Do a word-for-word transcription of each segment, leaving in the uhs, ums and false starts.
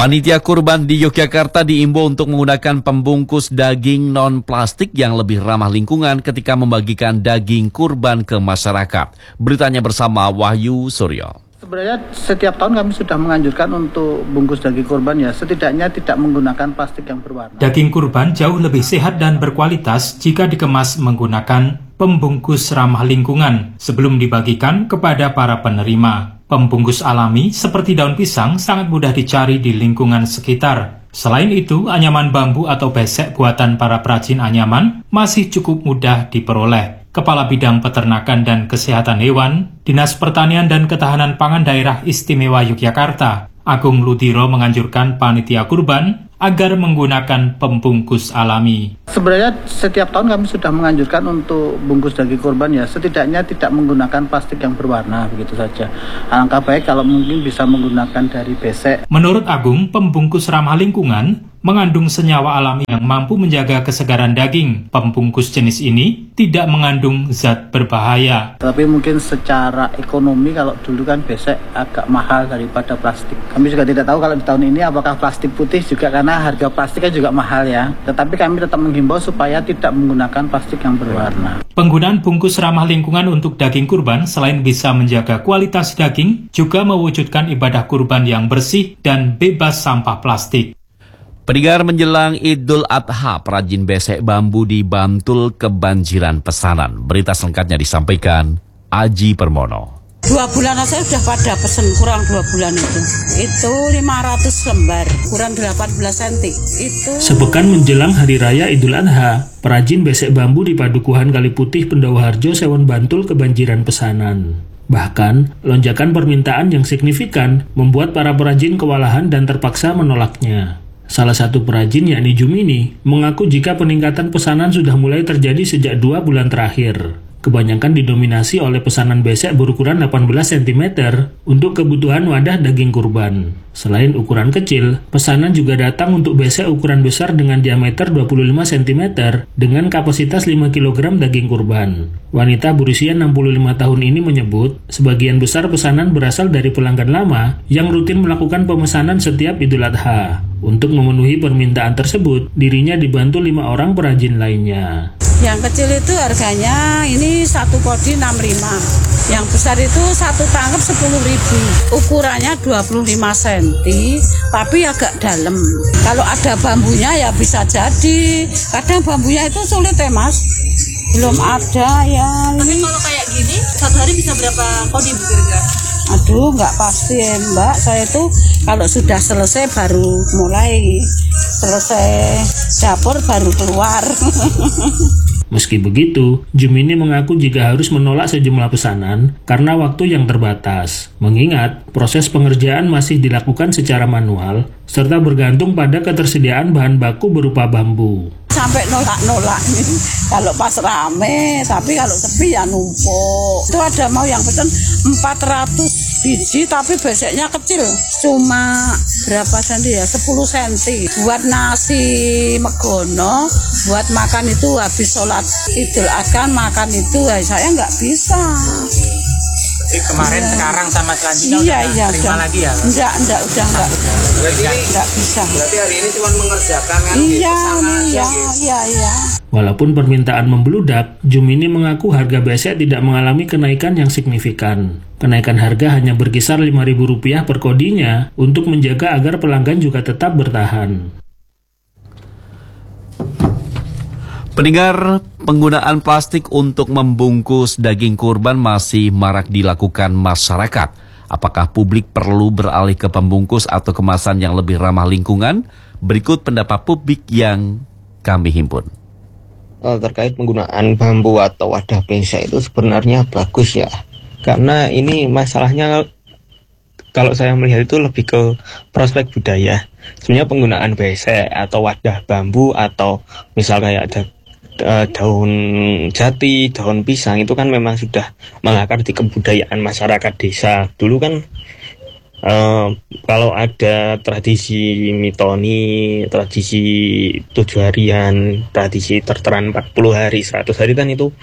Panitia kurban di Yogyakarta diimbau untuk menggunakan pembungkus daging non-plastik yang lebih ramah lingkungan ketika membagikan daging kurban ke masyarakat. Beritanya bersama Wahyu Suryo. Sebenarnya setiap tahun kami sudah menganjurkan untuk bungkus daging kurban ya, setidaknya tidak menggunakan plastik yang berwarna. Daging kurban jauh lebih sehat dan berkualitas jika dikemas menggunakan pembungkus ramah lingkungan sebelum dibagikan kepada para penerima. Pembungkus alami seperti daun pisang sangat mudah dicari di lingkungan sekitar. Selain itu, anyaman bambu atau besek buatan para perajin anyaman masih cukup mudah diperoleh. Kepala Bidang Peternakan dan Kesehatan Hewan, Dinas Pertanian dan Ketahanan Pangan Daerah Istimewa Yogyakarta, Agung Ludiro menganjurkan panitia kurban agar menggunakan pembungkus alami. Sebenarnya setiap tahun kami sudah menganjurkan untuk bungkus daging kurban ya, setidaknya tidak menggunakan plastik yang berwarna, begitu saja. Alangkah baik kalau mungkin bisa menggunakan dari besek. Menurut Agung, pembungkus ramah lingkungan mengandung senyawa alami yang mampu menjaga kesegaran daging. Pembungkus jenis ini tidak mengandung zat berbahaya. Tapi mungkin secara ekonomi kalau dulu kan besek agak mahal daripada plastik. Kami juga tidak tahu kalau di tahun ini apakah plastik putih juga, karena harga plastiknya juga mahal ya. Tetapi kami tetap menghimbau supaya tidak menggunakan plastik yang berwarna. Penggunaan bungkus ramah lingkungan untuk daging kurban selain bisa menjaga kualitas daging, juga mewujudkan ibadah kurban yang bersih dan bebas sampah plastik. Pendengar, menjelang Idul Adha, perajin besek bambu di Bantul kebanjiran pesanan. Berita selengkapnya disampaikan Aji Permono. Dua bulan saya sudah pada pesen, kurang dua bulan itu. Itu lima ratus lembar, kurang delapan belas sentimeter. Itu. Sepekan menjelang Hari Raya Idul Adha, perajin besek bambu di Padukuhan Kaliputih, Pendawaharjo, Sewon, Bantul kebanjiran pesanan. Bahkan, lonjakan permintaan yang signifikan membuat para perajin kewalahan dan terpaksa menolaknya. Salah satu perajin, yakni Jumini, mengaku jika peningkatan pesanan sudah mulai terjadi sejak dua bulan terakhir. Kebanyakan didominasi oleh pesanan besek berukuran delapan belas sentimeter untuk kebutuhan wadah daging kurban. Selain ukuran kecil, pesanan juga datang untuk besek ukuran besar dengan diameter dua puluh lima sentimeter dengan kapasitas lima kilogram daging kurban. Wanita berusia enam puluh lima tahun ini menyebut, sebagian besar pesanan berasal dari pelanggan lama yang rutin melakukan pemesanan setiap Idul Adha. Untuk memenuhi permintaan tersebut, dirinya dibantu lima orang perajin lainnya. Yang kecil itu harganya ini satu kodi enam puluh lima. Yang besar itu satu tangkep sepuluh ribu. Ukurannya dua puluh lima sentimeter, tapi agak dalam. Kalau ada bambunya ya bisa jadi. Kadang bambunya itu sulit ya mas. Belum ada ya. Tapi kalau kayak gini, satu hari bisa berapa kodi Bu kira-kira? Aduh, nggak pasti ya mbak. Saya tuh kalau sudah selesai baru mulai. Selesai dapur baru keluar. Meski begitu, Jumini mengaku jika harus menolak sejumlah pesanan karena waktu yang terbatas. Mengingat proses pengerjaan masih dilakukan secara manual, serta bergantung pada ketersediaan bahan baku berupa bambu. Sampai nolak-nolak nih, kalau pas rame, tapi kalau sepi ya numpuk. Itu ada mau yang pesen empat ratus biji, tapi beseknya kecil, cuma berapa senti ya, sepuluh sentimeter. Buat nasi megono, buat makan itu habis sholat Idul Adha makan itu, ya, saya nggak bisa. Jadi kemarin, ya. Sekarang sama selanjutnya iya, udah iya, terima udah. lagi ya? Enggak, enggak, udah enggak. Berarti enggak bisa. Berarti hari ini cuma mengerjakan kan? Iya, iya, iya, iya. Walaupun permintaan membludak, Jumini mengaku harga besek tidak mengalami kenaikan yang signifikan. Kenaikan harga hanya berkisar lima ribu rupiah per kodinya untuk menjaga agar pelanggan juga tetap bertahan. Pendengar, penggunaan plastik untuk membungkus daging kurban masih marak dilakukan masyarakat. Apakah publik perlu beralih ke pembungkus atau kemasan yang lebih ramah lingkungan? Berikut pendapat publik yang kami himpun. Terkait penggunaan bambu atau wadah besek itu sebenarnya bagus ya. Karena ini masalahnya kalau saya melihat itu lebih ke prospek budaya. Sebenarnya penggunaan besek atau wadah bambu atau misal kayak ada daun jati, daun pisang itu kan memang sudah mengakar di kebudayaan masyarakat desa. Dulu kan uh, kalau ada tradisi mitoni, tradisi tujuh harian, tradisi terteran empat puluh hari, seratus hari kan itu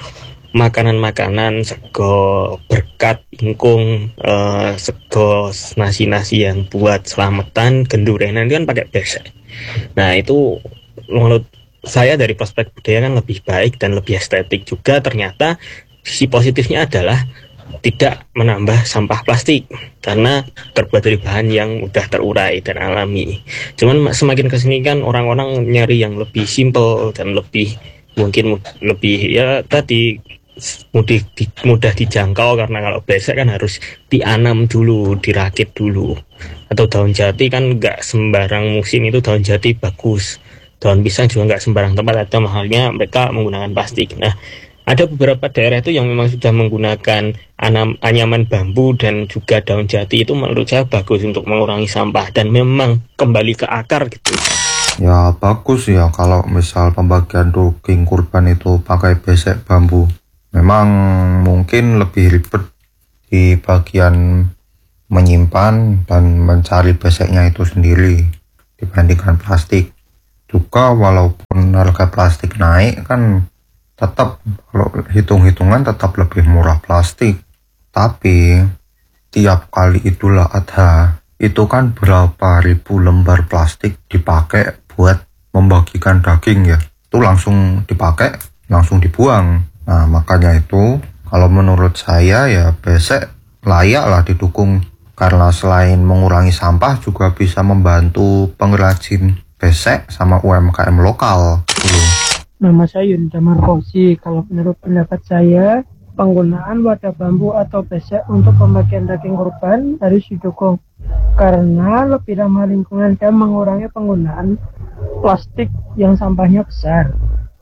makanan-makanan, sego berkat, ingkung, eh, sego nasi-nasi yang buat selamatan, gendurenan itu kan pakai besek. Nah itu menurut saya dari prospek budaya kan lebih baik dan lebih estetik juga. Ternyata sisi positifnya adalah tidak menambah sampah plastik karena terbuat dari bahan yang mudah terurai dan alami. Cuman semakin kesini kan orang-orang nyari yang lebih simple dan lebih mungkin lebih ya tadi mudah, di, mudah dijangkau, karena kalau besek kan harus dianam dulu, dirakit dulu. Atau daun jati kan nggak sembarang musim itu daun jati bagus, daun pisang juga nggak sembarang tempat ada mahalnya mereka menggunakan plastik. Nah ada beberapa daerah itu yang memang sudah menggunakan anam, anyaman bambu dan juga daun jati, itu menurut saya bagus untuk mengurangi sampah dan memang kembali ke akar gitu. Ya bagus ya kalau misal pembagian daging kurban itu pakai besek bambu. Memang mungkin lebih ribet di bagian menyimpan dan mencari beseknya itu sendiri dibandingkan plastik. Juga walaupun harga plastik naik kan tetap kalau hitung-hitungan tetap lebih murah plastik. Tapi tiap kali Idul Adha itu kan berapa ribu lembar plastik dipakai buat membagikan daging ya. Itu langsung dipakai, langsung dibuang. Nah makanya itu kalau menurut saya ya besek layaklah didukung, karena selain mengurangi sampah juga bisa membantu pengrajin besek sama U M K M lokal gitu. Nama saya Yunda Markosi. Kalau menurut pendapat saya, penggunaan wadah bambu atau besek untuk pembagian daging kurban harus didukung karena lebih ramah lingkungan dan mengurangi penggunaan plastik yang sampahnya besar.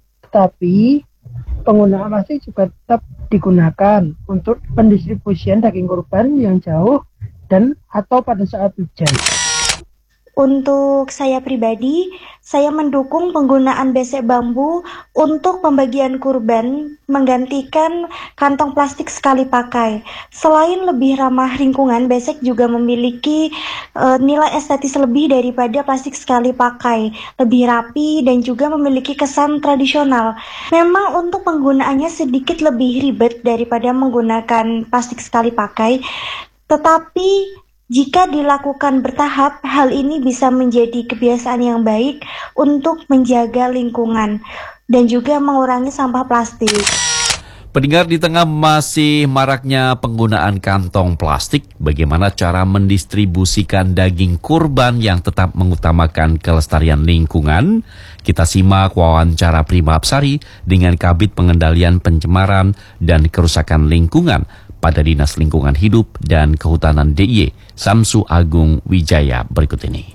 Tetapi penggunaan plastik juga tetap digunakan untuk pendistribusian daging kurban yang jauh dan atau pada saat hujan. Untuk saya pribadi, saya mendukung penggunaan besek bambu untuk pembagian kurban menggantikan kantong plastik sekali pakai. Selain lebih ramah lingkungan, besek juga memiliki e, nilai estetis lebih daripada plastik sekali pakai, lebih rapi dan juga memiliki kesan tradisional. Memang untuk penggunaannya sedikit lebih ribet daripada menggunakan plastik sekali pakai, tetapi jika dilakukan bertahap, hal ini bisa menjadi kebiasaan yang baik untuk menjaga lingkungan dan juga mengurangi sampah plastik. Pendengar, di tengah masih maraknya penggunaan kantong plastik, bagaimana cara mendistribusikan daging kurban yang tetap mengutamakan kelestarian lingkungan? Kita simak wawancara Prima Absari dengan Kabid Pengendalian Pencemaran dan Kerusakan Lingkungan pada Dinas Lingkungan Hidup dan Kehutanan D I Y, Samsu Agung Wijaya berikut ini.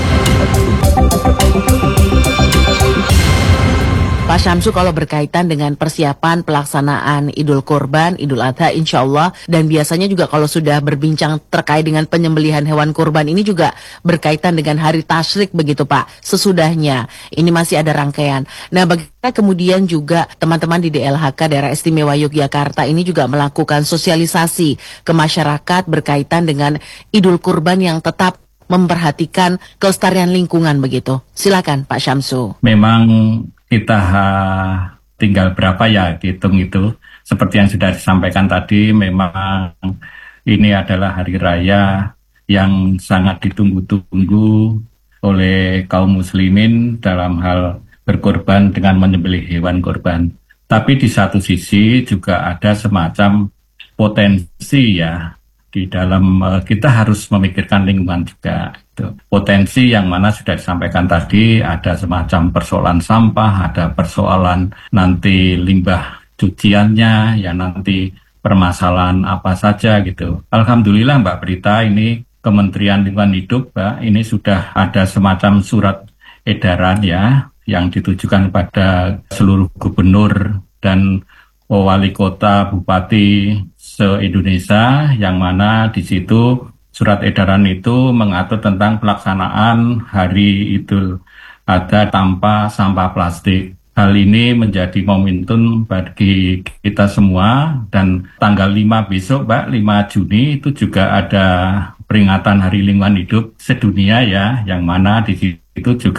Pak Syamsu, kalau berkaitan dengan persiapan pelaksanaan Idul Kurban, Idul Adha insya Allah, dan biasanya juga kalau sudah berbincang terkait dengan penyembelihan hewan kurban ini juga berkaitan dengan hari tasyrik begitu Pak, sesudahnya. Ini masih ada rangkaian. Nah bagaimana kemudian juga teman-teman di D L H K Daerah Istimewa Yogyakarta ini juga melakukan sosialisasi ke masyarakat berkaitan dengan Idul Kurban yang tetap memperhatikan kelestarian lingkungan begitu. Silakan Pak Syamsu. Memang kita uh, tinggal berapa ya hitung itu. Seperti yang sudah disampaikan tadi, memang ini adalah hari raya yang sangat ditunggu-tunggu oleh kaum muslimin dalam hal berkorban dengan menyembelih hewan kurban. Tapi di satu sisi juga ada semacam potensi ya, di dalam uh, kita harus memikirkan lingkungan juga. Itu potensi yang mana sudah disampaikan tadi, ada semacam persoalan sampah, ada persoalan nanti limbah cuciannya, ya nanti permasalahan apa saja gitu. Alhamdulillah Mbak Berita, ini Kementerian Lingkungan Hidup, Mbak, ini sudah ada semacam surat edaran ya yang ditujukan pada seluruh gubernur dan wali kota, bupati se-Indonesia, yang mana di situ surat edaran itu mengatur tentang pelaksanaan Hari Idul Adha tanpa sampah plastik. Hal ini menjadi momentum bagi kita semua, dan tanggal lima besok, Mbak, lima Juni itu juga ada peringatan Hari Lingkungan Hidup sedunia ya, yang mana di situ juga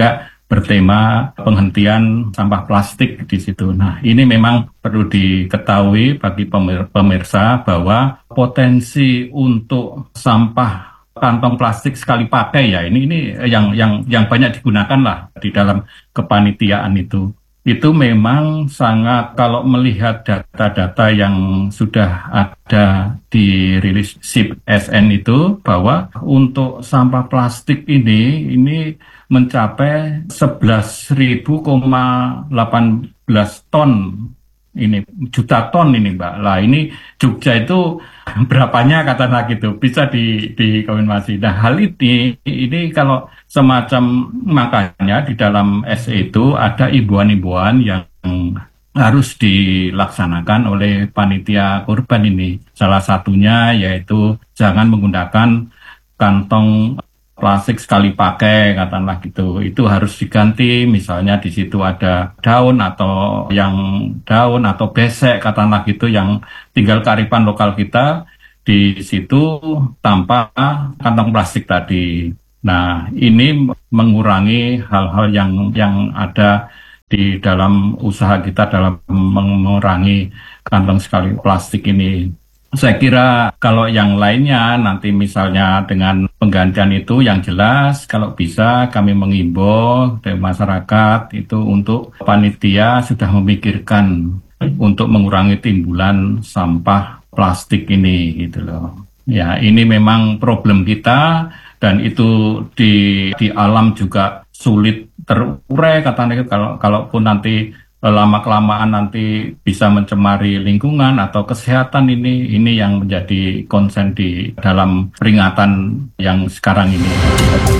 bertema penghentian sampah plastik di situ. Nah, ini memang perlu diketahui bagi pemirsa bahwa potensi untuk sampah kantong plastik sekali pakai ya ini ini yang yang yang banyak digunakan lah di dalam kepanitiaan itu. Itu memang sangat, kalau melihat data-data yang sudah ada di rilis S I P S N itu, bahwa untuk sampah plastik ini, ini mencapai sebelas ribu delapan belas ton, ini juta ton ini Mbak. Lah ini Jogja itu berapanya katakanlah gitu, bisa di dikonfirmasi. Nah hal ini, ini kalau semacam, makanya di dalam S E itu ada imbauan-imbauan yang harus dilaksanakan oleh panitia kurban ini. Salah satunya yaitu jangan menggunakan kantong plastik sekali pakai, katakanlah gitu. Itu harus diganti, misalnya di situ ada daun atau yang daun atau besek, katakanlah gitu, yang tinggal kearifan lokal kita di situ tanpa kantong plastik tadi. Nah, ini mengurangi hal-hal yang yang ada di dalam usaha kita dalam mengurangi kantong sekali plastik ini. Saya kira kalau yang lainnya nanti misalnya dengan penggantian itu yang jelas kalau bisa kami mengimbau dari masyarakat itu untuk panitia sudah memikirkan untuk mengurangi timbulan sampah plastik ini gitu loh. Ya, ini memang problem kita. Dan itu di di alam juga sulit terurai katanya, kalau kalaupun nanti lama kelamaan nanti bisa mencemari lingkungan atau kesehatan, ini ini yang menjadi konsen di dalam peringatan yang sekarang ini.